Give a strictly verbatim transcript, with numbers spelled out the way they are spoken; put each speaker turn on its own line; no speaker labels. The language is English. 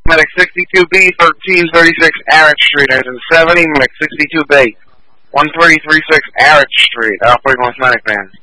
Medic sixty-two B, thirteen thirty-six Arrett Street, engine seventy, Medic sixty-two B, one three three six Arrett Street, operating with Medic van.